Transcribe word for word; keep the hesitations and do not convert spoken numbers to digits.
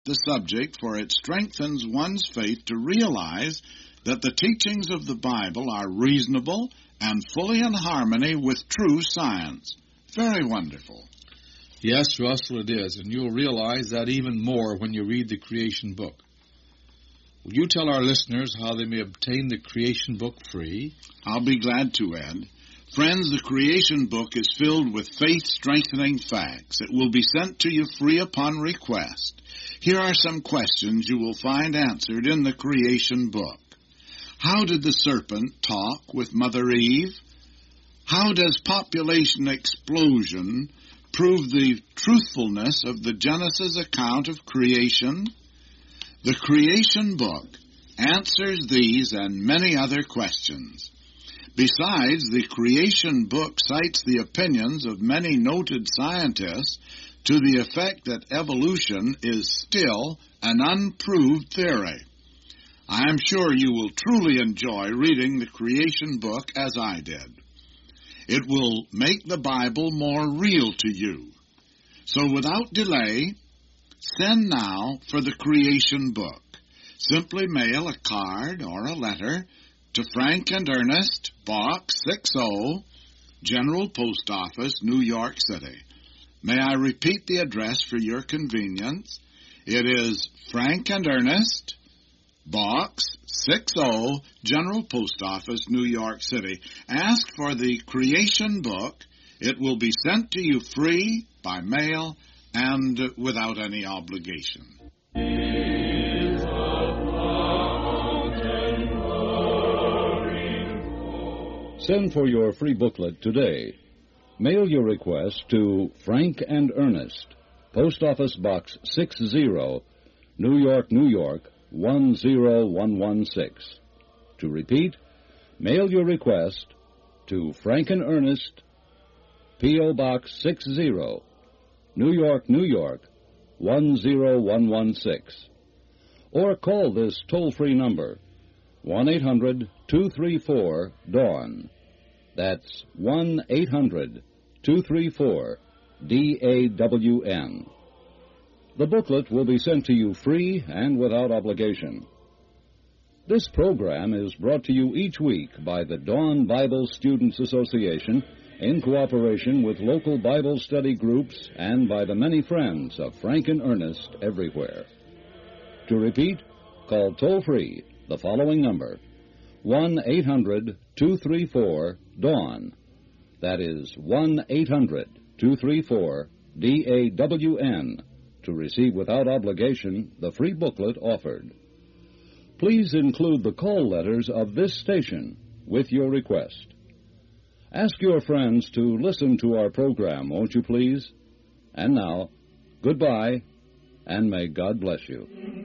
the subject, for it strengthens one's faith to realize that the teachings of the Bible are reasonable and fully in harmony with true science. Very wonderful. Yes, Russell, it is, and you'll realize that even more when you read the creation book. Will you tell our listeners how they may obtain the creation book free? I'll be glad to, Ed. Friends, the creation book is filled with faith-strengthening facts. It will be sent to you free upon request. Here are some questions you will find answered in the creation book. How did the serpent talk with Mother Eve? How does population explosion prove the truthfulness of the Genesis account of creation? The creation book answers these and many other questions. Besides, the creation book cites the opinions of many noted scientists to the effect that evolution is still an unproved theory. I am sure you will truly enjoy reading the creation book as I did. It will make the Bible more real to you. So without delay, send now for the creation book. Simply mail a card or a letter to Frank and Ernest, Box sixty, General Post Office, New York City. May I repeat the address for your convenience? It is Frank and Ernest, Box sixty, General Post Office, New York City. Ask for the creation book. It will be sent to you free by mail and without any obligation. Send for your free booklet today. Mail your request to Frank and Ernest, Post Office Box sixty, New York, New York, one zero one one six. To repeat, mail your request to Frank and Ernest, P O. Box sixty, New York, New York, one zero one one six. Or call this toll-free number, one eight hundred two three four DAWN. That's one eight hundred two three four D A W N. The booklet will be sent to you free and without obligation. This program is brought to you each week by the Dawn Bible Students Association in cooperation with local Bible study groups and by the many friends of Frank and Ernest everywhere. To repeat, call toll-free the following number, one eight hundred two three four DAWN. That is one eight hundred two three four D A W N to receive without obligation the free booklet offered. Please include the call letters of this station with your request. Ask your friends to listen to our program, won't you please? And now, goodbye, and may God bless you.